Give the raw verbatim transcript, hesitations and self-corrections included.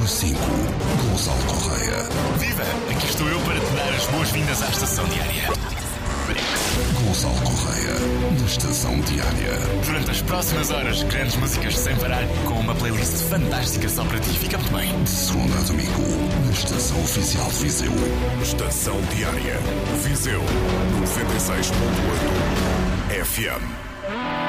número cinco, Gonçalo Correia. Viva! Aqui estou eu para te dar as boas-vindas à Estação Diária. Gonçalo Correia, na Estação Diária. Durante as próximas horas, grandes músicas sem parar, com uma playlist fantástica só para ti. Fica muito bem. De segunda a domingo, na Estação Oficial de Viseu. Estação Diária. Viseu, noventa e seis ponto oito F M.